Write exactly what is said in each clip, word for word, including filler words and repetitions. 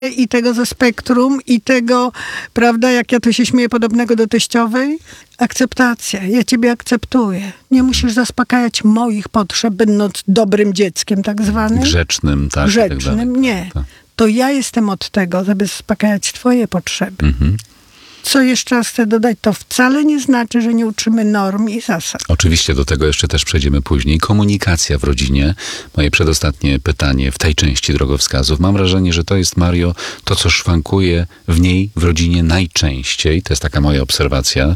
i tego ze spektrum, i tego, prawda, jak ja to się śmieję, podobnego do teściowej. Akceptacja. Ja ciebie akceptuję. Nie musisz zaspokajać moich potrzeb, będąc dobrym dzieckiem tak zwanym. Grzecznym, tak. Grzecznym, tak nie. tak. To ja jestem od tego, żeby zaspokajać twoje potrzeby. Mhm. Co jeszcze raz chcę dodać, to wcale nie znaczy, że nie uczymy norm i zasad. Oczywiście do tego jeszcze też przejdziemy później. Komunikacja w rodzinie. Moje przedostatnie pytanie w tej części drogowskazów. Mam wrażenie, że to jest, Mario, to, co szwankuje w niej, w rodzinie najczęściej. To jest taka moja obserwacja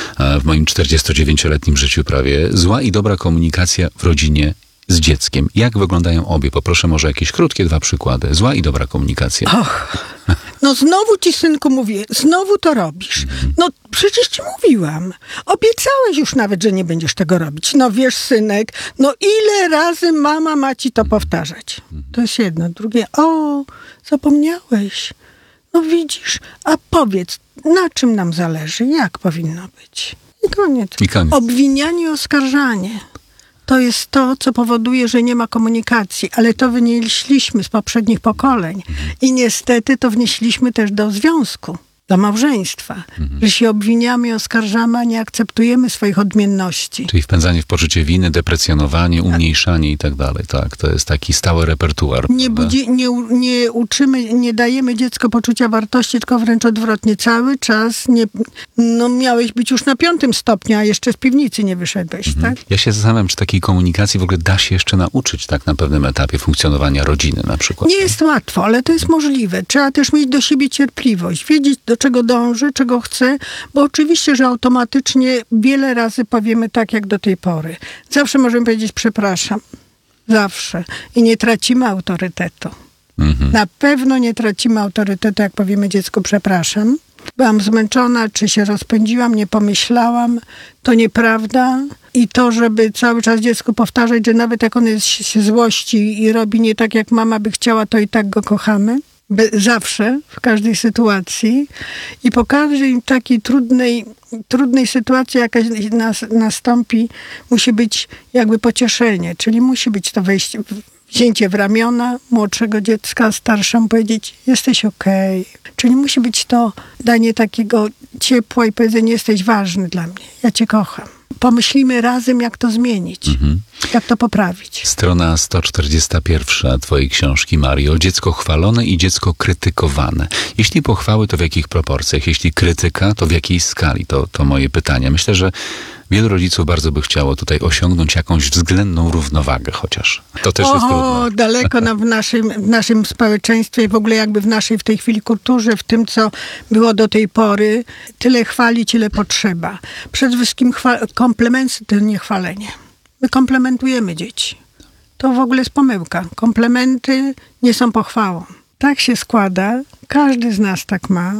w moim czterdziestodziewięcioletnim życiu prawie. Zła i dobra komunikacja w rodzinie z dzieckiem. Jak wyglądają obie? Poproszę może jakieś krótkie dwa przykłady. Zła i dobra komunikacja. Och, no znowu ci, synku, mówię, znowu to robisz. No przecież ci mówiłam. Obiecałeś już nawet, że nie będziesz tego robić. No wiesz, synek, no ile razy mama ma ci to powtarzać? To jest jedno. Drugie, o, zapomniałeś. No widzisz, a powiedz, na czym nam zależy? Jak powinno być? I koniec. I koniec. Obwinianie i oskarżanie. To jest to, co powoduje, że nie ma komunikacji, ale to wynieśliśmy z poprzednich pokoleń i niestety to wnieśliśmy też do związku, do małżeństwa, mhm. że się obwiniamy i oskarżamy, a nie akceptujemy swoich odmienności. Czyli wpędzanie w poczucie winy, deprecjonowanie, umniejszanie i tak dalej. Tak, to jest taki stały repertuar. Nie, budzi, nie, nie uczymy, nie dajemy dziecku poczucia wartości, tylko wręcz odwrotnie. Cały czas nie, no miałeś być już na piątym stopniu, a jeszcze z piwnicy nie wyszedłeś, mhm. tak? Ja się zastanawiam, czy takiej komunikacji w ogóle da się jeszcze nauczyć tak na pewnym etapie funkcjonowania rodziny na przykład. Nie jest łatwo, ale to jest możliwe. Trzeba też mieć do siebie cierpliwość, wiedzieć, do czego dąży, czego chce, bo oczywiście, że automatycznie wiele razy powiemy tak, jak do tej pory. Zawsze możemy powiedzieć przepraszam. Zawsze. I nie tracimy autorytetu. Mhm. Na pewno nie tracimy autorytetu, jak powiemy dziecku przepraszam. Byłam zmęczona, czy się rozpędziłam, nie pomyślałam. To nieprawda. I to, żeby cały czas dziecku powtarzać, że nawet jak on jest, się złości i robi nie tak, jak mama by chciała, to i tak go kochamy. Be, zawsze, w każdej sytuacji. I po każdej takiej trudnej, trudnej sytuacji, jaka nas, nastąpi, musi być jakby pocieszenie. Czyli musi być to wejście, wzięcie w ramiona młodszego dziecka, starszemu powiedzieć, jesteś okej. Okay. Czyli musi być to danie takiego ciepła i powiedzenie, jesteś ważny dla mnie, ja cię kocham. Pomyślimy razem, jak to zmienić, mhm. jak to poprawić. Strona sto czterdziesta jedna twojej książki, Mario. Dziecko chwalone i dziecko krytykowane. Jeśli pochwały, to w jakich proporcjach? Jeśli krytyka, to w jakiej skali? To, to moje pytanie. Myślę, że wielu rodziców bardzo by chciało tutaj osiągnąć jakąś względną równowagę chociaż. To też o, jest trudne. daleko nam w naszym, w naszym społeczeństwie, w ogóle jakby w naszej w tej chwili kulturze, w tym, co było do tej pory, tyle chwalić, ile potrzeba. Przede wszystkim chwa- komplementy to nie chwalenie. My komplementujemy dzieci. To w ogóle jest pomyłka. Komplementy nie są pochwałą. Tak się składa, każdy z nas tak ma,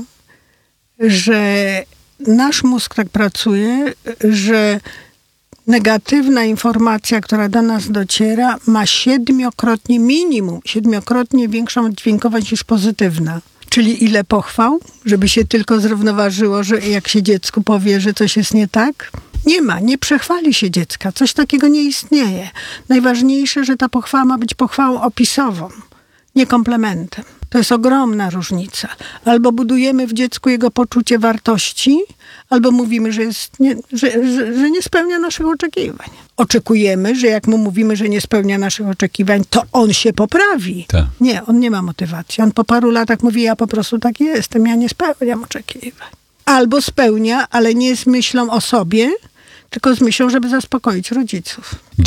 że nasz mózg tak pracuje, że negatywna informacja, która do nas dociera, ma siedmiokrotnie, minimum, siedmiokrotnie większą dźwiękowość niż pozytywna. Czyli ile pochwał, żeby się tylko zrównoważyło, że jak się dziecku powie, że coś jest nie tak? Nie ma, nie przechwali się dziecka. Coś takiego nie istnieje. Najważniejsze, że ta pochwała ma być pochwałą opisową, nie komplementem. To jest ogromna różnica. Albo budujemy w dziecku jego poczucie wartości, albo mówimy, że, jest nie, że, że, że nie spełnia naszych oczekiwań. Oczekujemy, że jak mu mówimy, że nie spełnia naszych oczekiwań, to on się poprawi. Tak. Nie, on nie ma motywacji. On po paru latach mówi, ja po prostu tak jestem, ja nie spełniam oczekiwań. Albo spełnia, ale nie z myślą o sobie, tylko z myślą, żeby zaspokoić rodziców.